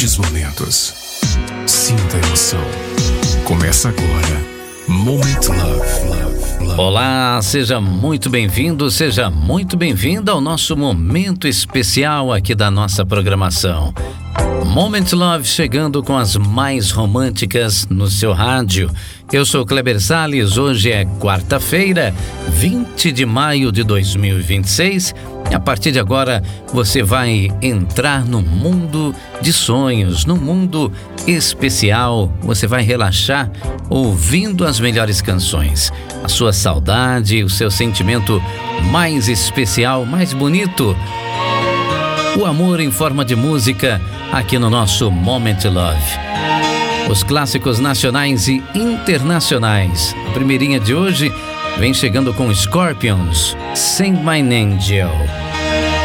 grandes momentos. Sinta a emoção. Começa agora, Moment Love. Olá, seja muito bem-vindo, seja muito bem-vinda ao nosso momento especial aqui da nossa programação. Moment Love chegando com as mais românticas no seu rádio. Eu sou Kleber Salles, hoje é quarta-feira, 20 de maio de 2026 e a partir de agora você vai entrar no mundo de sonhos, no mundo especial. Você vai relaxar ouvindo as melhores canções. A sua saudade, o seu sentimento mais especial, mais bonito. O amor em forma de música aqui no nosso Moment Love. Os clássicos nacionais e internacionais. A primeirinha de hoje vem chegando com Scorpions, Sing My Angel.